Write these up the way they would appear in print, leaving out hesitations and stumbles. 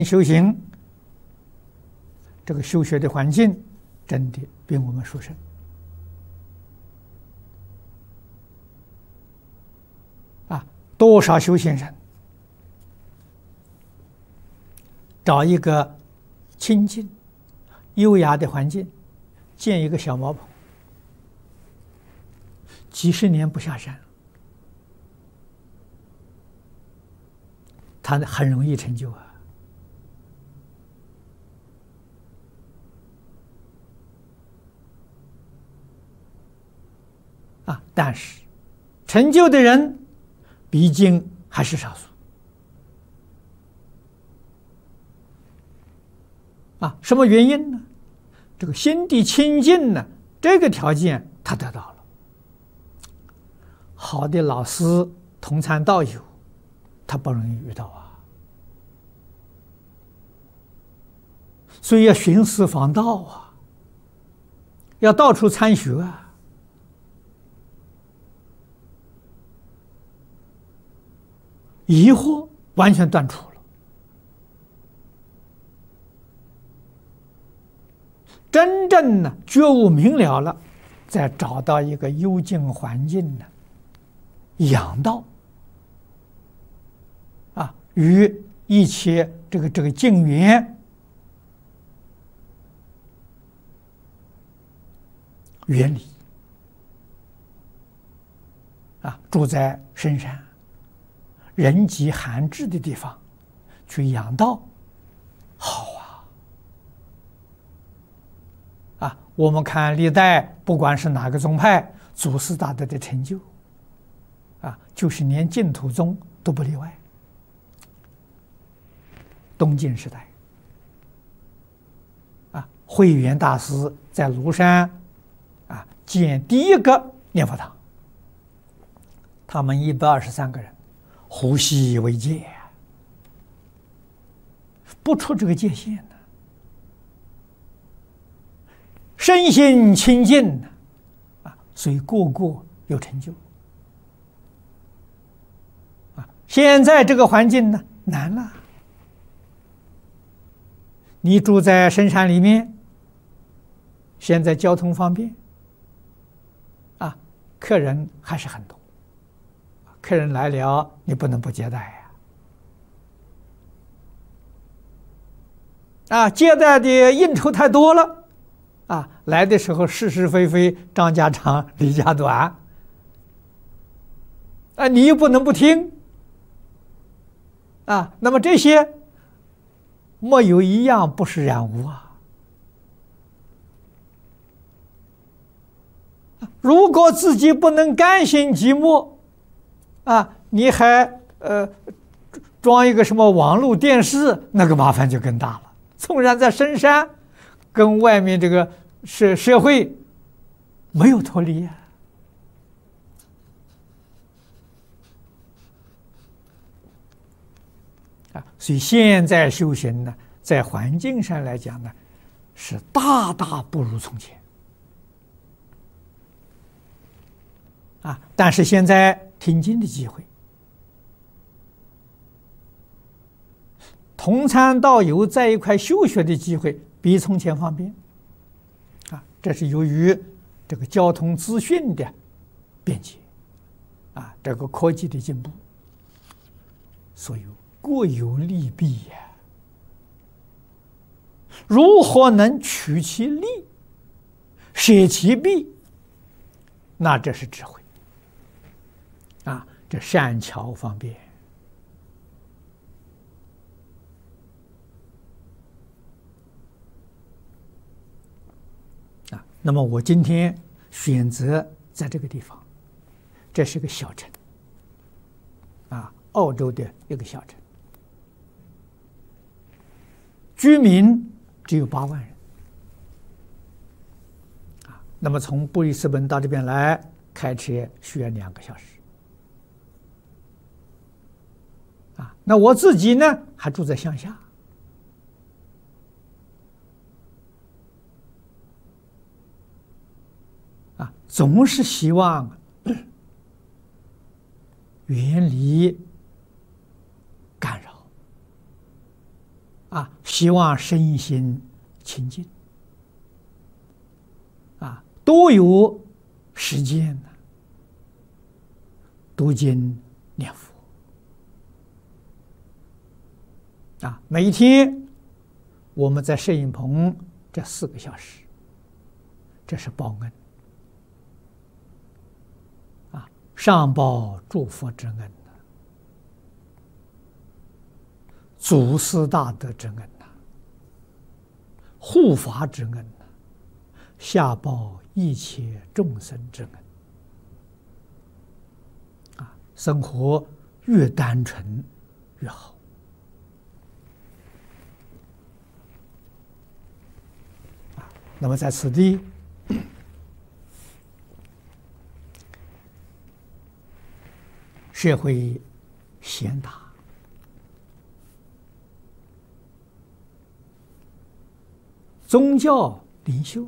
修行，这个修学的环境真的比我们殊胜啊！多少修行人找一个清静、优雅的环境，建一个小茅棚，几十年不下山，他很容易成就啊！但是成就的人毕竟还是少数什么原因呢？这个心地清净呢，这个条件他得到了。好的老师、同参道友，他不容易遇到啊，所以要寻师访道啊，要到处参学啊。疑惑完全断除了，真正呢觉悟明了了，再找到一个幽静环境呢，养道与一切这个境缘远离住在深山人迹罕至的地方去养道，好我们看历代，不管是哪个宗派，祖师大德的成就就是连净土宗都不例外。东晋时代慧远大师在庐山建第一个念佛堂，他们123个人呼吸为戒，不出这个界限的，身心清净的所以个个有成就现在这个环境呢难了，你住在深山里面，现在交通方便客人还是很多，客人来了你不能不接待接待的应酬太多了来的时候是是非非，张家长李家短你又不能不听那么这些没有一样不是染污如果自己不能甘心寂寞你还装一个什么网络电视，那个麻烦就更大了。纵然在深山，跟外面这个社会没有脱离所以现在修行呢，在环境上来讲呢，是大大不如从前但是现在听经的机会，同参道友在一块修学的机会比从前方便这是由于这个交通资讯的便捷这个科技的进步，所以各有利弊如何能取其利，舍其弊，那这是智慧这善巧方便那么我今天选择在这个地方，这是个小城澳洲的一个小城，居民只有8万人那么从布里斯本到这边来开车需要2个小时那我自己呢还住在乡下总是希望远离干扰希望身心清净，多有时间呢，读经念佛，每一天我们在摄影棚这4个小时，这是报恩，上报诸佛之恩，祖师大德之恩，护法之恩，下报一切众生之恩。生活越单纯越好。那么在此地，社会贤达，宗教领袖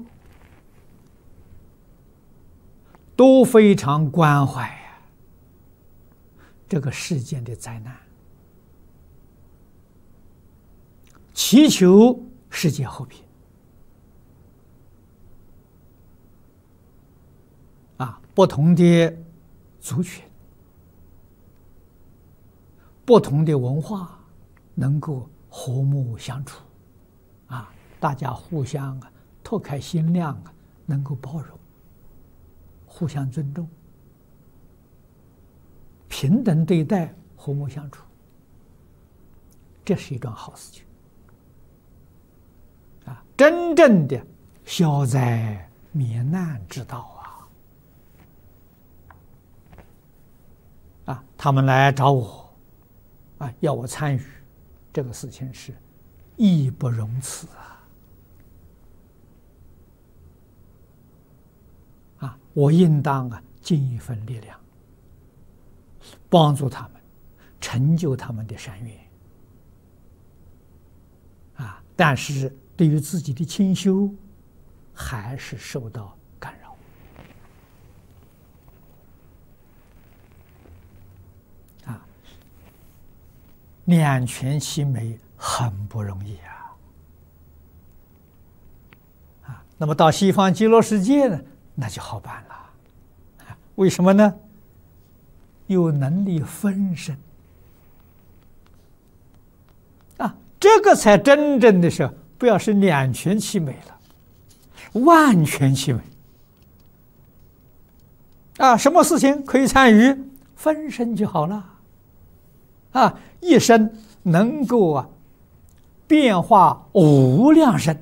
都非常关怀这个世间的灾难，祈求世界和平。不同的族群、不同的文化能够和睦相处，大家互相拓开心量，能够包容，互相尊重，平等对待，和睦相处，这是一桩好事情。真正的消灾免难之道他们来找我，要我参与这个事情是义不容辞我应当尽一份力量，帮助他们，成就他们的善愿但是对于自己的清修，还是受到干扰。两全其美很不容易那么到西方极乐世界呢，那就好办了。为什么呢？有能力分身这个才真正的是不要是两全其美了，万全其美什么事情可以参与，分身就好了一生能够变化无量身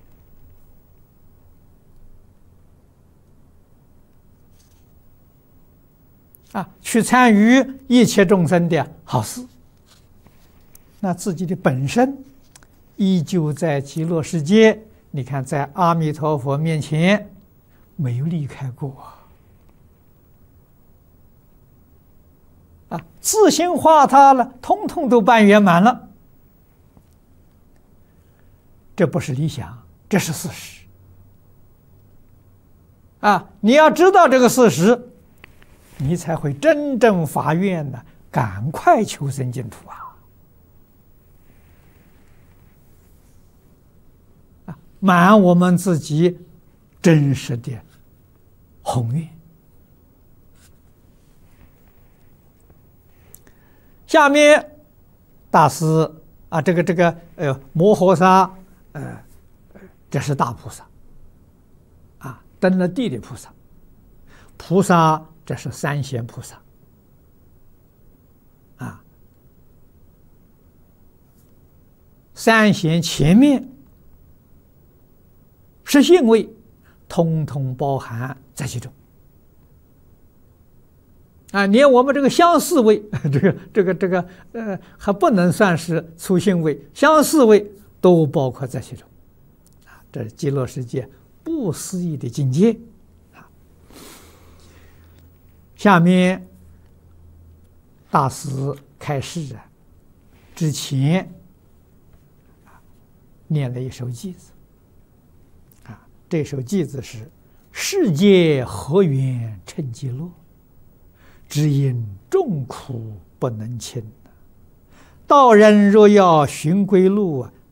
去参与一切众生的好事，那自己的本身依旧在极乐世界。你看，在阿弥陀佛面前没有离开过自性化他了，通通都办圆满了。这不是理想，这是事实你要知道这个事实，你才会真正发愿呢，赶快求生净土满我们自己真实的宏愿。下面大师摩诃萨这是大菩萨登了地的菩萨，菩萨这是三贤菩萨三贤前面实性位通通包含在其中连我们这个相似位，还不能算是粗性位，相似位都包括在其中这是极乐世界不思议的境界下面大师开示之前念了一首偈子这首偈子是世界何缘称极乐，只因众苦不能亲。道人若要寻归路